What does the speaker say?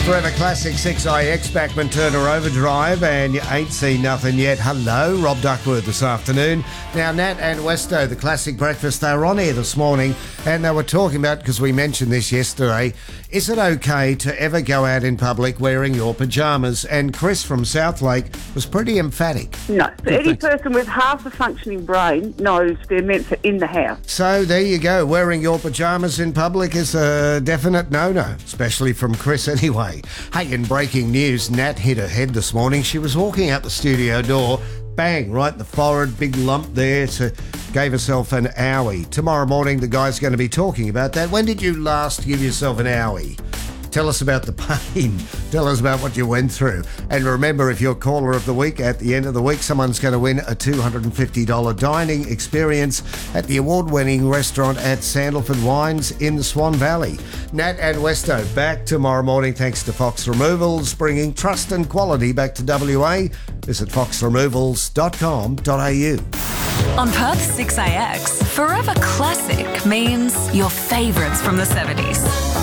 Forever Classic 6IX, Backman Turner Overdrive, and you ain't seen nothing yet. Hello, Rob Duckworth this afternoon. Now, Nat and Westo, the Classic Breakfast, they were on here this morning and they were talking about, because we mentioned this yesterday, is it okay to ever go out in public wearing your pyjamas? And Chris from Southlake was pretty emphatic. No, any person with half a functioning brain knows they're meant for in the house. So there you go, wearing your pyjamas in public is a definite no-no, especially from Chris anyway. Hey, in breaking news, Nat hit her head this morning. She was walking out the studio door, bang, right in the forehead, big lump there, so gave herself an owie. Tomorrow morning, the guy's going to be talking about that. When did you last give yourself an owie? Tell us about the pain. Tell us about what you went through. And remember, if you're caller of the week, at the end of the week, someone's going to win a $250 dining experience at the award-winning restaurant at Sandalford Wines in the Swan Valley. Nat and Westo back tomorrow morning thanks to Fox Removals, bringing trust and quality back to WA. Visit foxremovals.com.au. On Perth 6AX, Forever Classic means your favourites from the 70s.